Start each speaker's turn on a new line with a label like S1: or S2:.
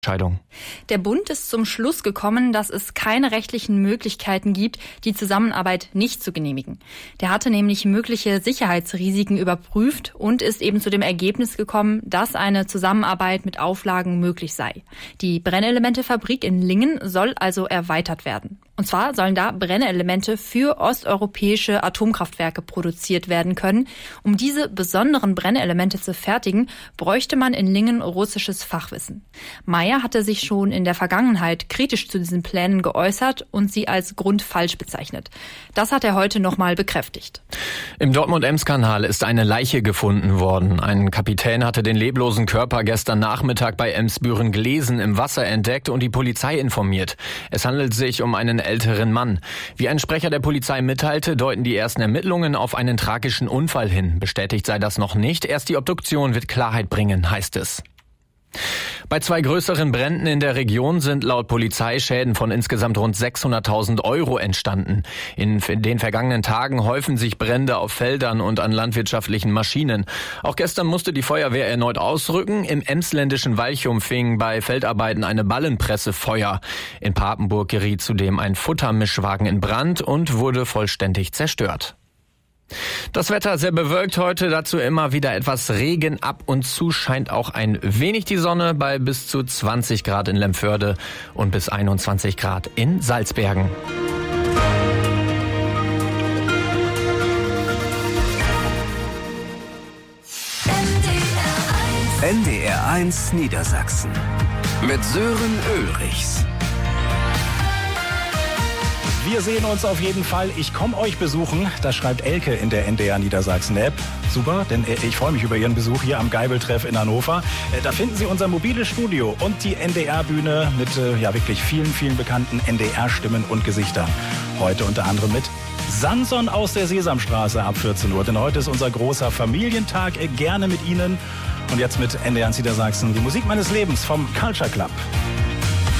S1: Entscheidung.
S2: Der Bund ist zum Schluss gekommen, dass es keine rechtlichen Möglichkeiten gibt, die Zusammenarbeit nicht zu genehmigen. Der hatte nämlich mögliche Sicherheitsrisiken überprüft und ist eben zu dem Ergebnis gekommen, dass eine Zusammenarbeit mit Auflagen möglich sei. Die Brennelementefabrik in Lingen soll also erweitert werden. Und zwar sollen da Brennelemente für osteuropäische Atomkraftwerke produziert werden können. Um diese besonderen Brennelemente zu fertigen, bräuchte man in Lingen russisches Fachwissen. Meyer hatte sich schon in der Vergangenheit kritisch zu diesen Plänen geäußert und sie als grundfalsch bezeichnet. Das hat er heute nochmal bekräftigt.
S1: Im Dortmund-Ems-Kanal ist eine Leiche gefunden worden. Ein Kapitän hatte den leblosen Körper gestern Nachmittag bei Emsbüren-Glesen im Wasser entdeckt und die Polizei informiert. Es handelt sich um einen älteren Mann. Wie ein Sprecher der Polizei mitteilte, deuten die ersten Ermittlungen auf einen tragischen Unfall hin. Bestätigt sei das noch nicht. Erst die Obduktion wird Klarheit bringen, heißt es. Bei 2 größeren Bränden in der Region sind laut Polizei Schäden von insgesamt rund 600.000 € entstanden. In den vergangenen Tagen häufen sich Brände auf Feldern und an landwirtschaftlichen Maschinen. Auch gestern musste die Feuerwehr erneut ausrücken. Im emsländischen Walchum fing bei Feldarbeiten eine Ballenpresse Feuer. In Papenburg geriet zudem ein Futtermischwagen in Brand und wurde vollständig zerstört. Das Wetter sehr bewölkt heute, dazu immer wieder etwas Regen, ab und zu scheint auch ein wenig die Sonne bei bis zu 20 Grad in Lemförde und bis 21 Grad in Salzbergen.
S3: NDR 1 Niedersachsen mit Sören Ulrichs.
S4: Wir sehen uns auf jeden Fall. Ich komme euch besuchen. Das schreibt Elke in der NDR Niedersachsen App. Super, denn ich freue mich über Ihren Besuch hier am Geibel-Treff in Hannover. Da finden Sie unser mobiles Studio und die NDR-Bühne mit wirklich vielen, vielen bekannten NDR-Stimmen und Gesichtern. Heute unter anderem mit Samson aus der Sesamstraße ab 14 Uhr. Denn heute ist unser großer Familientag. Gerne mit Ihnen. Und jetzt mit NDR Niedersachsen die Musik meines Lebens vom Culture Club.